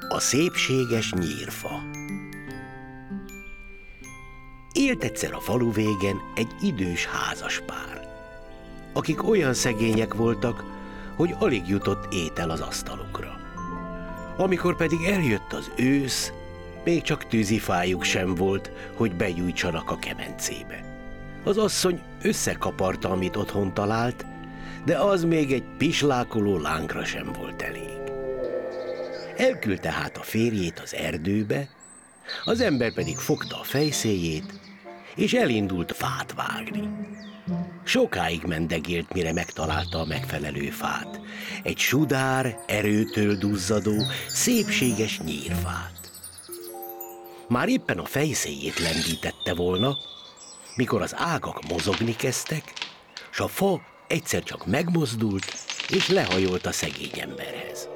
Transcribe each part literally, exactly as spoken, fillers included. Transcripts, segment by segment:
A szépséges nyírfa. Élt egyszer a falu végen egy idős házaspár, akik olyan szegények voltak, hogy alig jutott étel az asztalukra. Amikor pedig eljött az ősz, még csak tűzifájuk sem volt, hogy begyújtsanak a kemencébe. Az asszony összekaparta, amit otthon talált, de az még egy pislákoló lángra sem volt elég. Elküldte hát a férjét az erdőbe, az ember pedig fogta a fejszéjét, és elindult fát vágni. Sokáig mendegélt, mire megtalálta a megfelelő fát. Egy sudár, erőtől duzzadó, szépséges nyírfát. Már éppen a fejszéjét lendítette volna, mikor az ágak mozogni kezdtek, s a fa egyszer csak megmozdult, és lehajolt a szegény emberhez.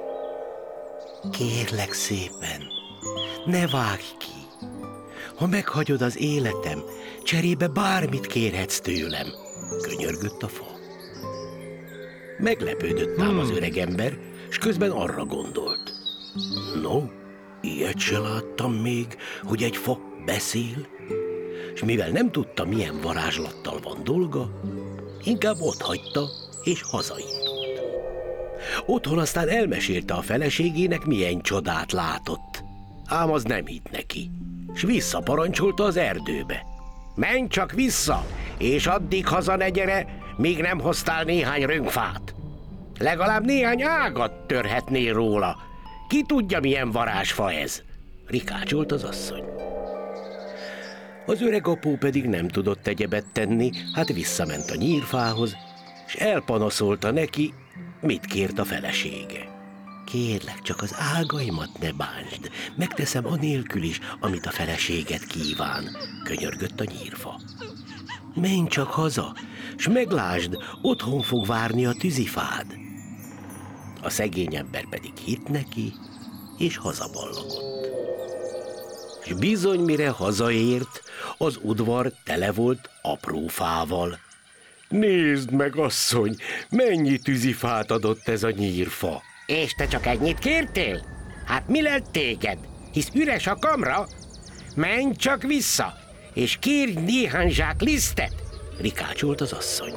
Kérlek szépen, ne vágj ki! Ha meghagyod az életem, cserébe bármit kérhetsz tőlem, könyörgött a fa. Meglepődött ám az öregember, s közben arra gondolt. No, ilyet se láttam még, hogy egy fa beszél, s mivel nem tudta, milyen varázslattal van dolga, inkább otthagyta és hazaindult. Otthon aztán elmesélte a feleségének, milyen csodát látott. Ám az nem hitt neki, s visszaparancsolta az erdőbe. Menj csak vissza, és addig haza ne gyere, míg nem hoztál néhány rönkfát. Legalább néhány ágat törhetnél róla. Ki tudja, milyen varázsfa ez? Rikácsolt az asszony. Az öreg apó pedig nem tudott egyebet tenni, hát visszament a nyírfához, és elpanaszolta neki, mit kért a felesége. Kérlek, csak az ágaimat ne bántsd, megteszem anélkül is, amit a feleséget kíván, könyörgött a nyírfa. Menj csak haza, s meglásd, otthon fog várni a tűzifád. A szegény ember pedig hitt neki, és hazaballagott. És bizony, mire hazaért, az udvar tele volt apró fával. Nézd meg, asszony, mennyi tűzifát adott ez a nyírfa. És te csak ennyit kértél? Hát mi lett téged? Hisz üres a kamra? Menj csak vissza, és kérj néhány zsák lisztet, rikácsolt az asszony.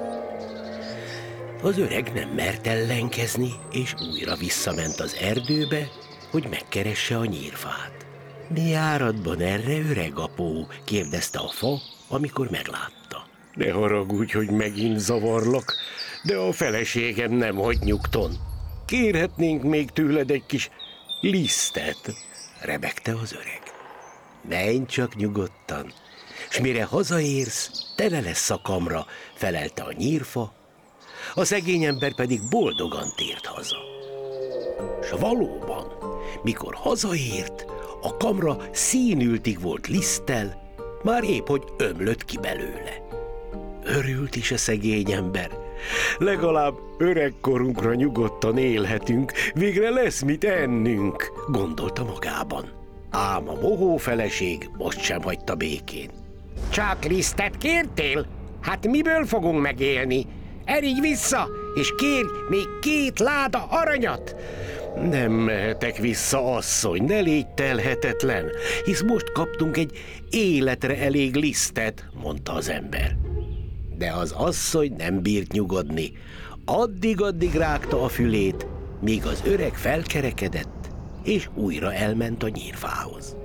Az öreg nem mert ellenkezni, és újra visszament az erdőbe, hogy megkeresse a nyírfát. Mi áradban erre, öreg apó? Kérdezte a fa, amikor meglátta. Ne haragudj, hogy megint zavarlak, de a feleségem nem hagy nyugton. Kérhetnénk még tőled egy kis lisztet, rebegte az öreg. Menj csak nyugodtan, s mire hazaérsz, tele lesz a kamra, felelte a nyírfa, a szegény ember pedig boldogan tért haza. S valóban, mikor hazaért, a kamra színültig volt liszttel, már épp hogy ömlött ki belőle. Örült is a szegény ember. Legalább öregkorunkra nyugodtan élhetünk, végre lesz mit ennünk, gondolta magában. Ám a mohó feleség most sem hagyta békén. Csak lisztet kértél? Hát miből fogunk megélni? Erigy vissza, és kérj még két láda aranyat! Nem mehetek vissza, asszony, ne légy telhetetlen, hisz most kaptunk egy életre elég lisztet, mondta az ember. De az asszony nem bírt nyugodni. Addig-addig rágta a fülét, míg az öreg felkerekedett, és újra elment a nyírfához.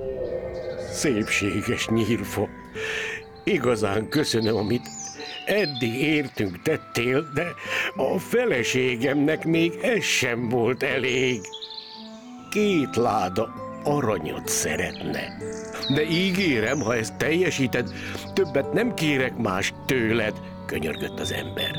Szépséges nyírfa, igazán köszönöm, amit eddig értünk tettél, de a feleségemnek még ez sem volt elég. Két láda aranyat szeretne. De ígérem, ha ezt teljesíted, többet nem kérek más tőled, könyörgött az ember.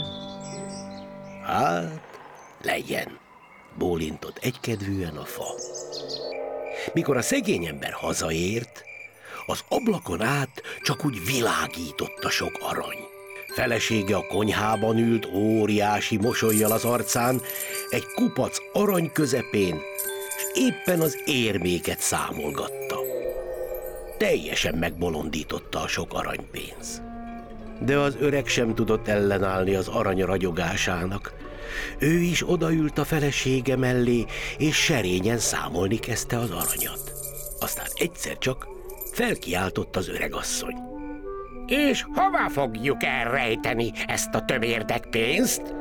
Hát, legyen, bólintott egykedvűen a fa. Mikor a szegény ember hazaért, az ablakon át csak úgy világított a sok arany. Felesége a konyhában ült óriási mosollyal az arcán, egy kupac arany közepén, és éppen az érméket számolgatta. Teljesen megbolondította a sok aranypénz. De az öreg sem tudott ellenállni az arany ragyogásának, Ő is odaült a felesége mellé, és serényen számolni kezdte az aranyat. Aztán egyszer csak felkiáltott az öregasszony. És hová fogjuk elrejteni ezt a tömérdek pénzt?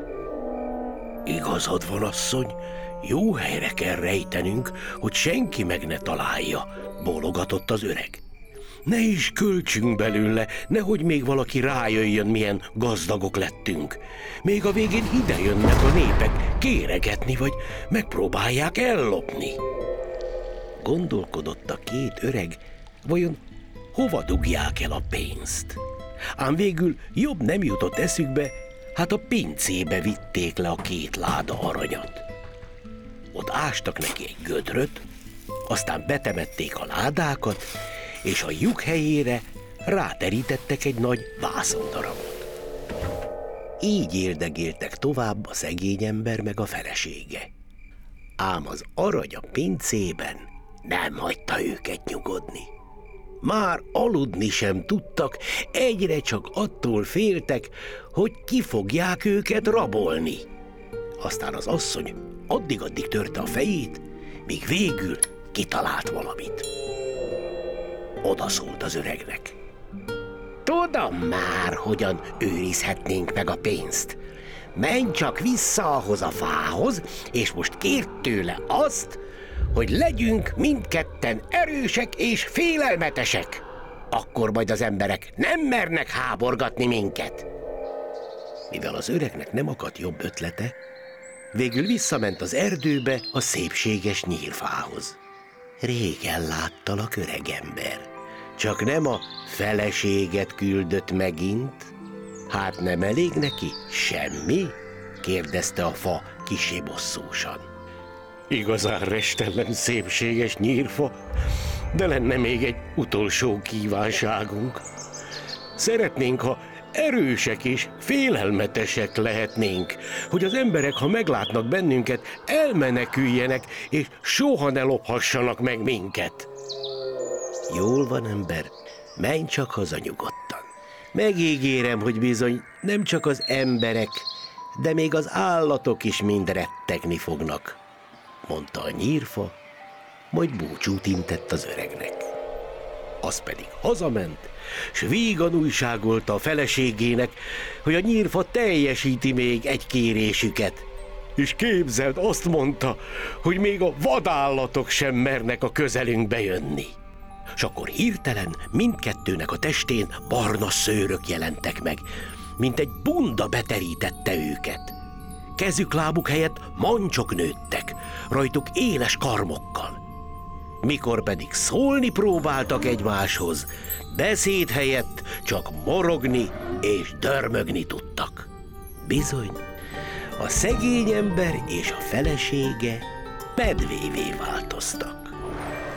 Igazad van, asszony, jó helyre kell rejtenünk, hogy senki meg ne találja, bólogatott az öreg. Ne is költsünk belőle, nehogy még valaki rájöjjön, milyen gazdagok lettünk. Még a végén ide jönnek a népek kéregetni, vagy megpróbálják ellopni. Gondolkodott a két öreg, vajon hova dugják el a pénzt? Ám végül jobb nem jutott eszükbe, hát a pincébe vitték le a két láda aranyat. Ott ástak neki egy gödröt, aztán betemették a ládákat, és a lyuk helyére ráterítettek egy nagy vászondarabot. Így éldegéltek tovább a szegény ember meg a felesége. Ám az arany a pincében nem hagyta őket nyugodni. Már aludni sem tudtak, egyre csak attól féltek, hogy ki fogják őket rabolni. Aztán az asszony addig-addig törte a fejét, míg végül kitalált valamit. Oda szólt az öregnek. Tudom már, hogyan őrizhetnénk meg a pénzt. Menj csak vissza ahhoz a fához, és most kérd tőle azt, hogy legyünk mindketten erősek és félelmetesek. Akkor majd az emberek nem mernek háborgatni minket. Mivel az öregnek nem akadt jobb ötlete, végül visszament az erdőbe a szépséges nyírfához. Régen láttalak, öregember. Csak nem a feleséget küldött megint? Hát nem elég neki semmi? Kérdezte a fa kissé bosszúsan. Igazán restellem, szépséges nyírfa, de lenne még egy utolsó kívánságunk. Szeretnénk, ha erősek és félelmetesek lehetnénk, hogy az emberek, ha meglátnak bennünket, elmeneküljenek, és soha ne lophassanak meg minket. Jól van, ember, menj csak haza nyugodtan. Megígérem, hogy bizony nem csak az emberek, de még az állatok is mind rettegni fognak, mondta a nyírfa, majd búcsút intett az öregnek. Az pedig hazament, s vígan újságolta a feleségének, hogy a nyírfa teljesíti még egy kérésüket. És képzeld, azt mondta, hogy még a vadállatok sem mernek a közelünkbe jönni. S akkor hirtelen mindkettőnek a testén barna szőrök jelentek meg, mint egy bunda beterítette őket. Kezük-lábuk helyett mancsok nőttek, rajtuk éles karmokkal. Mikor pedig szólni próbáltak egymáshoz, beszéd helyett csak morogni és dörmögni tudtak. Bizony, a szegény ember és a felesége medvévé változtak.